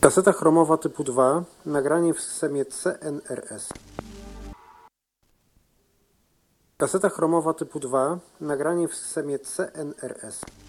Kaseta chromowa typu 2, nagranie w systemie CNRS. Kaseta chromowa typu 2, nagranie w systemie CNRS.